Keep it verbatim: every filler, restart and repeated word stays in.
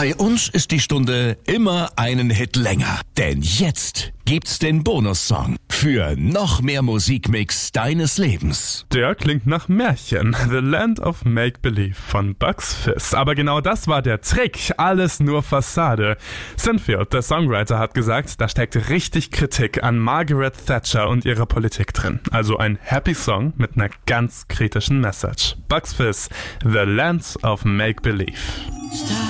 Bei uns ist die Stunde immer einen Hit länger. Denn jetzt gibt's den Bonussong für noch mehr Musikmix deines Lebens. Der klingt nach Märchen. The Land of Make-Believe von Bucks Fizz. Aber genau das war der Trick. Alles nur Fassade. Sinfield, der Songwriter, hat gesagt, da steckt richtig Kritik an Margaret Thatcher und ihrer Politik drin. Also ein Happy Song mit einer ganz kritischen Message. Bucks Fizz, The Land of Make-Believe.